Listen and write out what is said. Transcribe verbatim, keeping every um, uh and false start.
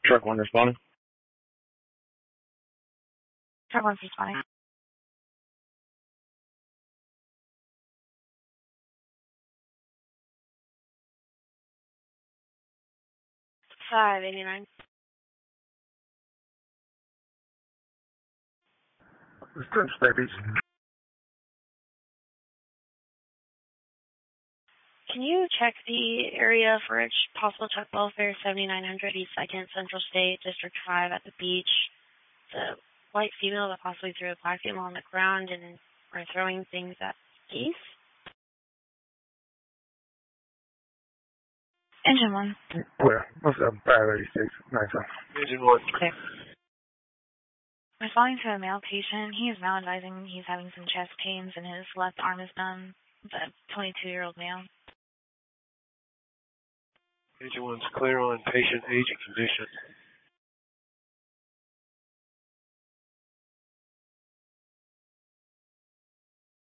Truck one responding. Truck one's responding. five eighty-nine. Return to Beach. Can you check the area for a possible truck welfare seventy-nine hundred East second Central State, District five at the beach? The white female that possibly threw a black female on the ground and are throwing things at geese? Engine one. Where? What's up? five eighty-six. Nice one. Engine one. Okay. Responding to a male patient, he is now advising he's having some chest pains and his left arm is numb. It's a twenty-two-year-old male. Engine one's clear on patient age and condition.